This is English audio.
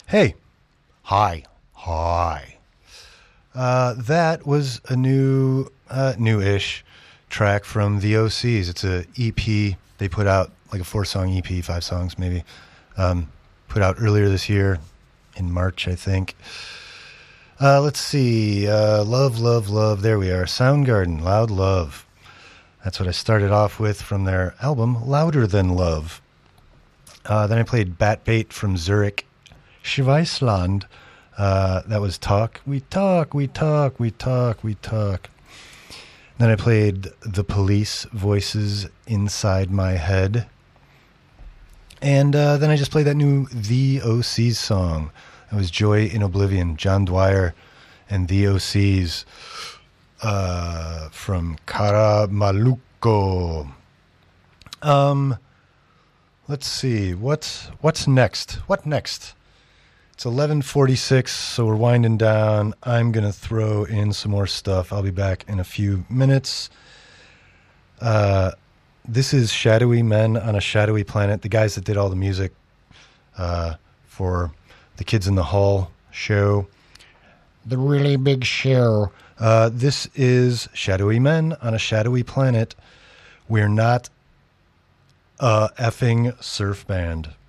Hey, hi. That was a new-ish track from the OCs. It's a EP. They put out like a 4-song EP, 5 songs maybe. Put out earlier this year in March, I think. Let's see. Love. There we are. Soundgarden, Loud Love. That's what I started off with from their album, Louder Than Love. Then I played Batbait from Zurich, Schweisland. That was Talk. We talk. Then I played The Police, Voices Inside My Head. And then I just played that new The OCs song. That was Joy in Oblivion, John Dwyer and The OCs from Karamaluco. Let's see. What's next? What next? It's 11:46, so we're winding down. I'm going to throw in some more stuff. I'll be back in a few minutes. This is Shadowy Men on a Shadowy Planet, the guys that did all the music for the Kids in the Hall show. The really big show. This is Shadowy Men on a Shadowy Planet. We're not a effing surf band.